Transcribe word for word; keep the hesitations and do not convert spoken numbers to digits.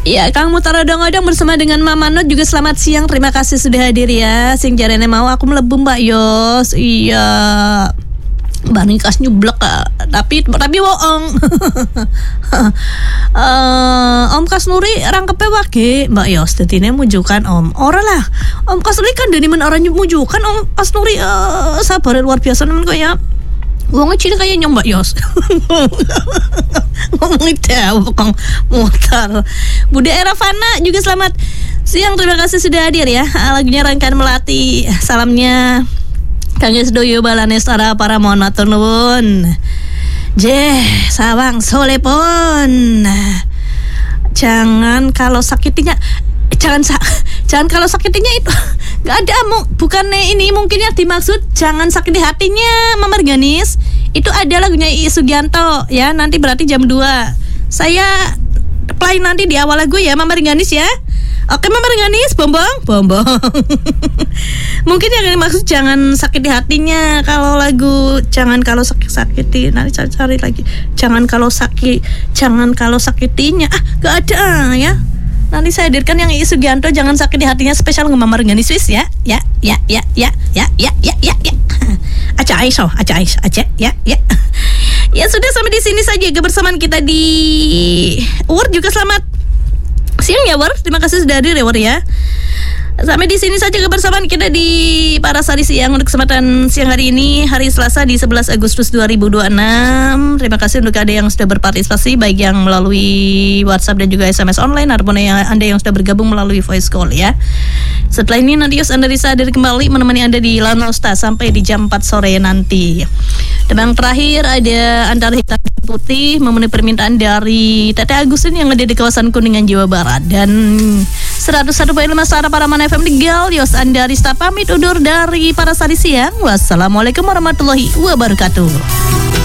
Ya, Kang Mutar odong-odong bersama dengan Mama Not juga selamat siang. Terima kasih sudah hadir ya. Sing jarene mau aku melebu Mbak Yos. Iya. Mbak Nikas nyublek tapi tapi bohong. uh, Om Kasnuri rangkepe wage Mbak Yos. Dadine mujukan Om. Ora lah. Om Kasnuri kan denimen orang mujukan Om Kasnuri uh, sabar luar biasa nemen kok ya. Wong cilik kayak Mbak Yos. Ngomongin tahu Kang Mutar. Bude Eravana juga selamat siang. Terima kasih sudah hadir ya. Lagunya Rangkaian Melati. Salamnya Kang Yesdoyo Balanestara para monoton nuwun. Jeh, sawang sole pun. Jangan kalau sakitinya jangan sa- jangan kalau sakitinya itu nggak ada mu- bukannya ini mungkin yang dimaksud jangan sakit di hatinya Mama Marganis. Itu ada lagunya I Sugianto ya, nanti berarti jam dua saya play nanti di awal lagu ya Mama Marganis ya. Oke Mama Marganis, bombong bombong. Mungkin yang dimaksud jangan sakit di hatinya. Kalau lagu jangan kalau sakit-sakiti, nanti cari-cari lagi. Jangan kalau sakit, jangan kalau sakitinya. Ah, gak ada ya. Nanti saya hadirkan yang I Sugianto jangan sakit di hatinya spesial Mama Marganis Swiss ya. Ya, ya, ya, ya, ya, ya, ya, ya, ya. Aca Aisyah, Aca Aisyah, Aca, ya, ya. Ya sudah sampai di sini saja kebersamaan kita di Uwur juga selamat siang ya War. Terima kasih sudah hadir ya War ya. Sampai di sini saja kebersamaan kita di Parasari Siang untuk kesempatan siang hari ini, hari Selasa di sebelas Agustus dua ribu dua puluh enam. Terima kasih untuk Anda yang sudah berpartisipasi baik yang melalui WhatsApp dan juga S M S online ataupun yang Anda yang sudah bergabung melalui voice call ya. Setelah ini nanti Yos Anda bisa hadir kembali menemani Anda di Lanosta sampai di jam empat sore nanti. Dan yang terakhir ada Antara Hitam dan Putih memenuhi permintaan dari Tete Agusin yang ada di kawasan Kuningan Jawa Barat. Dan seratus satu koma lima Suara Paraman F M di Gal. Yos Anda Rista pamit undur dari Parasari Siang. Wassalamualaikum warahmatullahi wabarakatuh.